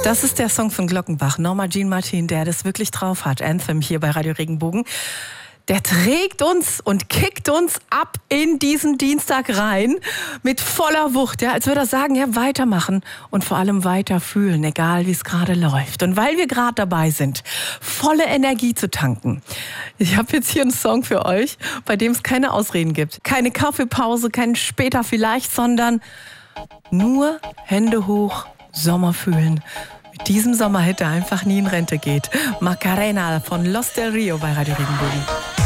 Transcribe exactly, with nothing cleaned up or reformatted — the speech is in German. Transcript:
Das ist der Song von Glockenbach, Norma Jean Martin, der das wirklich drauf hat. Anthem hier bei Radio Regenbogen. Der trägt uns und kickt uns ab in diesen Dienstag rein mit voller Wucht. Ja, als würde er sagen, ja, weitermachen und vor allem weiter fühlen, egal wie es gerade läuft. Und weil wir gerade dabei sind, volle Energie zu tanken. Ich habe jetzt hier einen Song für euch, bei dem es keine Ausreden gibt. Keine Kaffeepause, kein später vielleicht, sondern nur Hände hoch, Sommer fühlen. Mit diesem Sommerhit, der einfach nie in Rente geht. Macarena von Los del Rio bei Radio Regenbogen.